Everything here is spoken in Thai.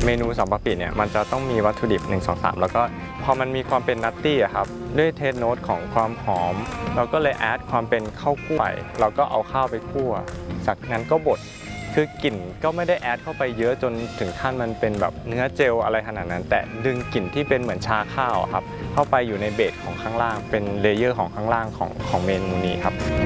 เมนู2ปะปิเนี่ยมันจะต้องมีวัตถุดิบ1 2 3แล้วก็พอมันมีความเป็นนัตตี้ครับด้วยเทสโนตของความหอมเราก็เลยแอดความเป็นข้าวคั่วเราก็เอาข้าวไปคั่วจากนั้นก็บดคือกลิ่นก็ไม่ได้แอดเข้าไปเยอะจนถึงขั้นมันเป็นแบบเนื้อเจลอะไรขนาดนั้นแต่ดึงกลิ่นที่เป็นเหมือนชาข้าวครับเข้าไปอยู่ในเบสของข้างล่างเป็นเลเยอร์ของข้างล่างของเมนูนี้ครับ